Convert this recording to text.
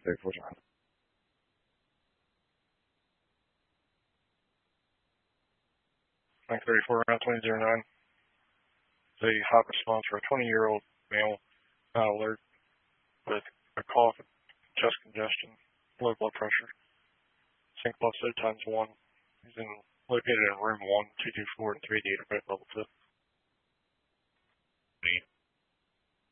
34 34 around 2009. A hot response for a 20-year-old male, not alert, with a cough, chest congestion, low blood pressure. Zinc plus O times 1. He's located in room 1, 224, and 3 data level 2.